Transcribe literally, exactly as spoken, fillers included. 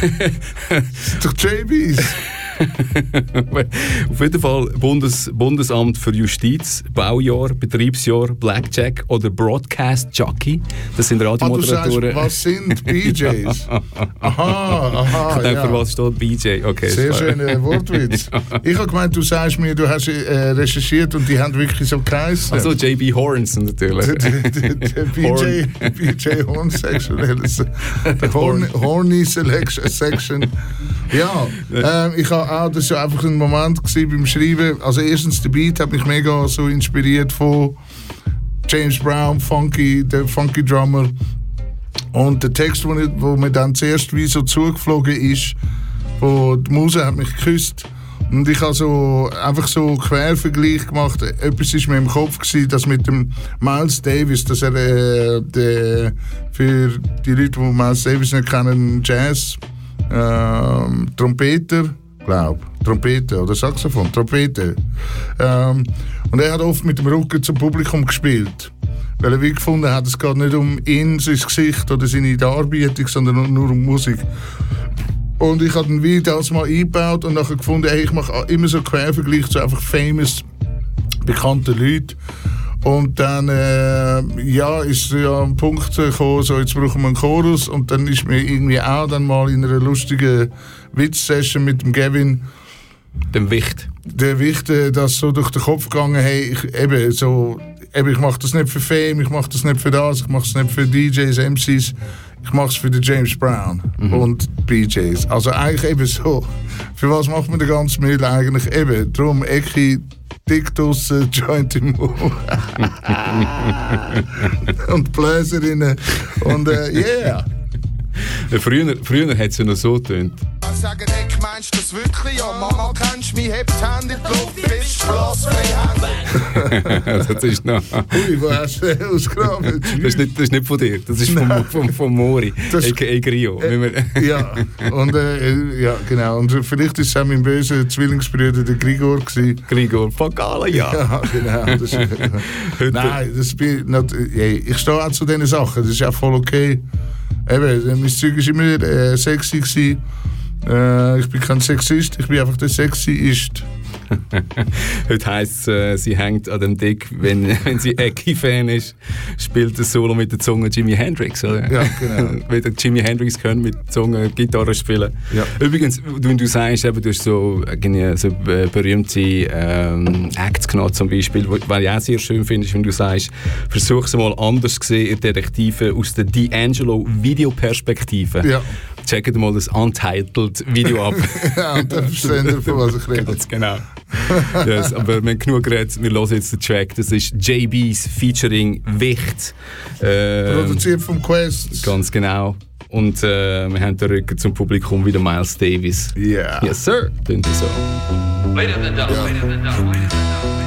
Doch J Bs. Auf jeden Fall Bundes, Bundesamt für Justiz, Baujahr, Betriebsjahr, Blackjack oder Broadcast Jockey. Das sind Radiomoderatoren. Ah, was sind B Js? Aha, aha. Ich denke, ja. für was steht B J? Okay, sehr schöner Wortwitz. Ja. Ich habe gemeint, du sagst mir, du hast äh, recherchiert und die haben wirklich so geheißen. Also J B Horns natürlich. B J, B J Horn Section. Horn, Horny Selection Section. Ja, ähm, ich habe auch, das war einfach ein Moment beim Schreiben. Also erstens, der Beat hat mich mega so inspiriert von James Brown, Funky, der Funky Drummer. Und der Text, wo, ich, wo mir dann zuerst wie so zugeflogen ist, wo die Muse hat mich geküsst. Und ich habe so, einfach so einen Quervergleich gemacht. Etwas war mir im Kopf, gewesen, dass mit dem Miles Davis, dass er äh, der, für die Leute, die Miles Davis nicht kennen, Jazz, ähm, Trompeter, glaube Trompete oder Saxophon, Trompete. Ähm, und er hat oft mit dem Rücken zum Publikum gespielt. Weil er wie gefunden hat, es geht nicht um ihn, sein Gesicht oder seine Darbietung, sondern nur um Musik. Und ich habe dann wie das mal eingebaut und nachher gefunden, ey, ich mache immer so einen Quervergleich zu einfach famous, bekannten Leuten. Und dann äh, ja, ist ja ein Punkt gekommen, so jetzt brauchen wir einen Chorus. Und dann ist mir irgendwie auch dann mal in einer lustigen Witz-Session mit dem Gavin, dem Wicht, der Wicht, das so durch den Kopf gegangen, hey, ich, eben, so, eben, ich mache das nicht für Fame, ich mache das nicht für das, ich mache es nicht für D Js, M Cs, ich mache es für den James Brown mhm. und B Js. Also eigentlich eben so, für was macht man den ganzen Müll eigentlich? Eben, darum Ecki, Diktus, äh, Joint im Mund und Bläserinnen und äh, yeah. Früher, früher hat es ja noch so getönt. Sagen, Eck, meinst du das wirklich? Ja, Mama, kennst du mich, hebt die Hände in die Luft, bist glasfrei. Das ist noch... Ui, wo hast du den ausgegraben? Das ist, nicht, das ist nicht von dir, das ist vom, vom, vom Mori, a k a. Grio. Äh, ja, und, äh, ja, genau. Und vielleicht war es auch mein böser Zwillingsbruder, der Grigor. Gewesen. Grigor, Fagala, ja. Ja, genau. Das ist, nein, das bin, not, hey, ich stehe auch zu diesen Sachen, das ist auch voll okay. Eben, mein Zeug war immer äh, sexy gewesen. Äh, ich bin kein Sexist, ich bin einfach der Sexyist. Heute heisst es, äh, sie hängt an dem Dick, wenn, wenn sie Ecki-Fan ist, spielt das Solo mit der Zunge Jimi Hendrix, oder? Ja, genau. Wenn der Jimi Hendrix kann mit der Zunge Gitarre spielen. Ja. Übrigens, wenn du sagst, eben, du hast so, äh, so berühmte ähm, Acts genommen, zum Beispiel, was ich auch sehr schön finde, ist, wenn du sagst, versuch es mal anders zu sehen, Detektive aus der D'Angelo-Videoperspektive. Ja. Checkt mal das Untitled Video ab. Ja, und dann verstehen wir, von was ich rede. Ganz genau. Yes, aber wir haben genug geredet, wir hören jetzt den Track. Das ist J B's featuring Wicht. Äh, Produziert vom Quest. Ganz genau. Und äh, wir haben den Rücken zum Publikum wieder Miles Davis. Yeah. Yes, sir. Klingt so. Ladies and gentlemen, ladies and gentlemen.